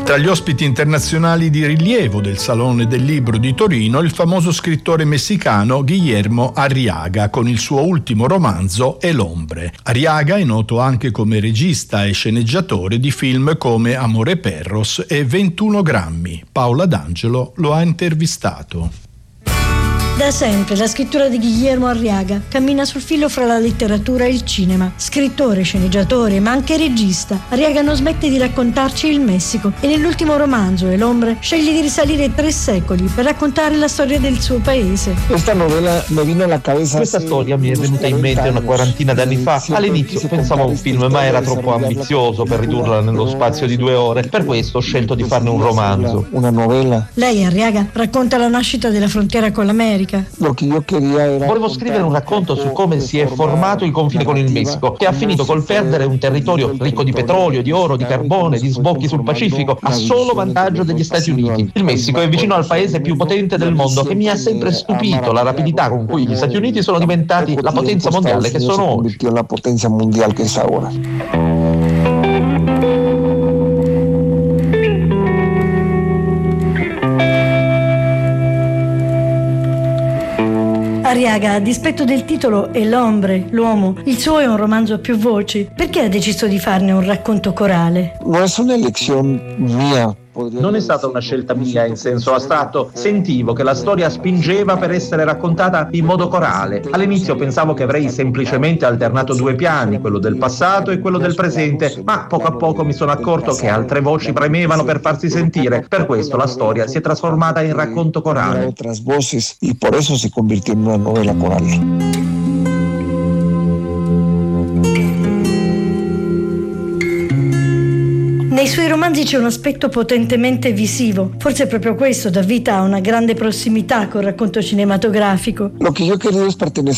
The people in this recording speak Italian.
Tra gli ospiti internazionali di rilievo del Salone del Libro di Torino, il famoso scrittore messicano Guillermo Arriaga, con il suo ultimo romanzo El Hombre. Arriaga è noto anche come regista e sceneggiatore di film come Amore Perros e 21 grammi. Paola D'Angelo lo ha intervistato. Da sempre la scrittura di Guillermo Arriaga cammina sul filo fra la letteratura e il cinema. Scrittore, sceneggiatore, ma anche regista, Arriaga non smette di raccontarci il Messico e nell'ultimo romanzo, El Hombre, sceglie di risalire 3 secoli per raccontare la storia del suo paese. Questa storia mi è venuta in mente una quarantina d'anni fa. All'inizio pensavo a un film, ma era troppo ambizioso per ridurla nello spazio di 2 ore. Per questo ho scelto di farne un romanzo. Una novella. Lei, Arriaga, racconta la nascita della frontiera con l'America. Volevo scrivere un racconto su come si è formato il confine con il Messico, che ha finito col perdere un territorio ricco di petrolio, di oro, di carbone, di sbocchi sul Pacifico, a solo vantaggio degli Stati Uniti. Il Messico è vicino al paese più potente del mondo, che mi ha sempre stupito la rapidità con cui gli Stati Uniti sono diventati la potenza mondiale che sono oggi. Arriaga, a dispetto del titolo El Hombre, l'uomo, il suo è un romanzo a più voci. Perché ha deciso di farne un racconto corale? Non è una elezione mia. Non è stata una scelta mia in senso astratto, sentivo che la storia spingeva per essere raccontata in modo corale. All'inizio pensavo che avrei semplicemente alternato 2 piani, quello del passato e quello del presente, ma poco a poco mi sono accorto che altre voci premevano per farsi sentire. Per questo la storia si è trasformata in racconto corale. Otras voces y por eso se convirtió en una novela coral. Nei suoi romanzi c'è un aspetto potentemente visivo. Forse proprio questo dà vita a una grande prossimità col racconto cinematografico. Lo que yo he querido es pertenecer